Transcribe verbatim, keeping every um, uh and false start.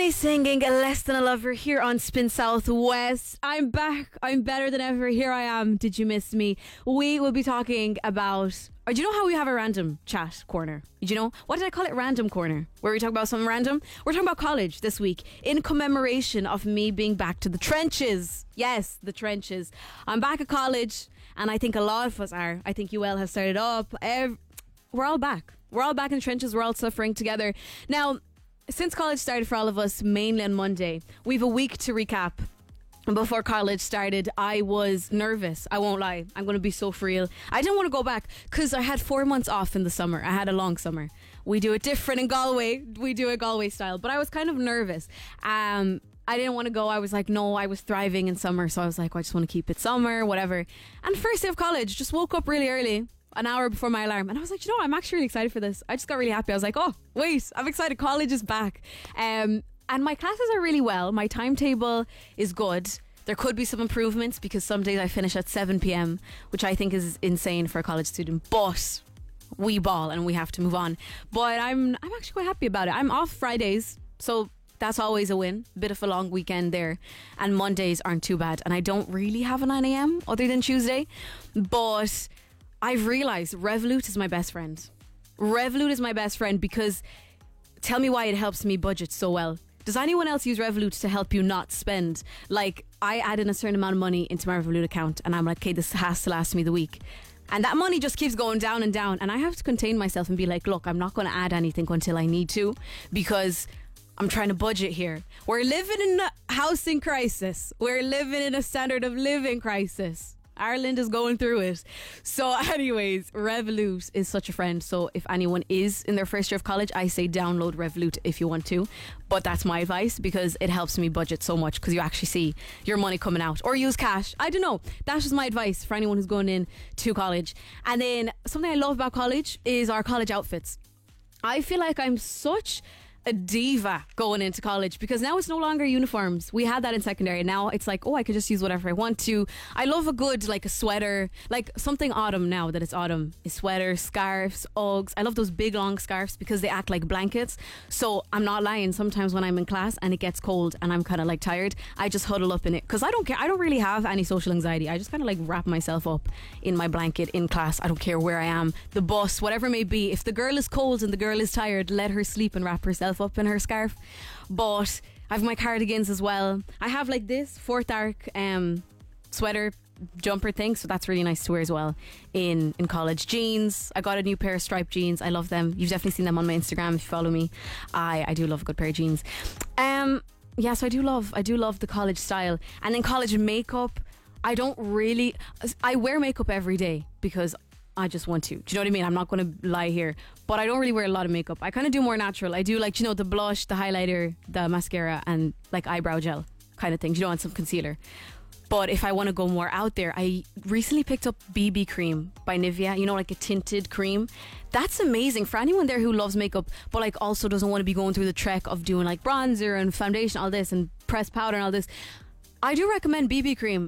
Amy singing Less Than a Lover here on Spin Southwest. I'm back. I'm better than ever. Here I am. Did you miss me? We will be talking about... Or do you know how we have a random chat corner? Do you know? What did I call it? Random corner. Where we talk about something random? We're talking about college this week in commemoration of me being back to the trenches. Yes, the trenches. I'm back at college and I think a lot of us are. I think U L has started up. Ev- we're all back. We're all back in the trenches. We're all suffering together. Now... Since college started for all of us, mainly on Monday, we have a week to recap. Before college started, I was nervous. I won't lie. I'm going to be so for real. I didn't want to go back because I had four months off in the summer. I had a long summer. We do it different in Galway. We do it Galway style. But I was kind of nervous. Um, I didn't want to go. I was like, no, I was thriving in summer. So I was like, well, I just want to keep it summer, whatever. And first day of college, just woke up really early. An hour before my alarm, and I was like, you know, I'm actually really excited for this. I just got really happy. I was like, oh wait, I'm excited, college is back. Um, and my classes are really well. My timetable is good. There could be some improvements because some days I finish at seven p.m, which I think is insane for a college student, but we ball and we have to move on. But I'm I'm actually quite happy about it. I'm off Fridays, so that's always a win. Bit of a long weekend there. And Mondays aren't too bad. And I don't really have a nine a.m. other than Tuesday, but I've realised Revolut is my best friend. Revolut is my best friend because tell me why it helps me budget so well. Does anyone else use Revolut to help you not spend? Like, I add in a certain amount of money into my Revolut account and I'm like, okay, this has to last me the week. And that money just keeps going down and down. And I have to contain myself and be like, look, I'm not going to add anything until I need to because I'm trying to budget here. We're living in a housing crisis. We're living in a standard of living crisis. Ireland is going through it. So anyways, Revolut is such a friend. So if anyone is in their first year of college, I say download Revolut if you want to. But that's my advice because it helps me budget so much because you actually see your money coming out. Or use cash. I don't know. That's just my advice for anyone who's going in to college. And then something I love about college is our college outfits. I feel like I'm such a diva going into college because now it's no longer uniforms. We had that in secondary. Now it's like, oh, I could just use whatever I want to. I love a good, like a sweater, like something autumn now that it's autumn is sweaters, scarves, Uggs. I love those big long scarves because they act like blankets. So I'm not lying. Sometimes when I'm in class and it gets cold and I'm kind of like tired, I just huddle up in it because I don't care. I don't really have any social anxiety. I just kind of like wrap myself up in my blanket in class. I don't care where I am, the bus, whatever it may be. If the girl is cold and the girl is tired, let her sleep and wrap herself up in her scarf. But I have my cardigans as well. I have like this Fourth Arc um, sweater jumper thing, so that's really nice to wear as well in, in college. Jeans, I got a new pair of striped jeans. I love them. You've definitely seen them on my Instagram if you follow me. I, I do love a good pair of jeans. Um, yeah, so I do love I do love the college style. And then college makeup, I don't really I wear makeup every day because I just want to. Do you know what I mean? I'm not going to lie here. But I don't really wear a lot of makeup. I kind of do more natural. I do like, you know, the blush, the highlighter, the mascara and like eyebrow gel kind of things. You know, and some concealer. But if I want to go more out there, I recently picked up B B cream by Nivea. You know, like a tinted cream. That's amazing for anyone there who loves makeup, but like also doesn't want to be going through the trek of doing like bronzer and foundation, all this, and pressed powder and all this. I do recommend B B cream.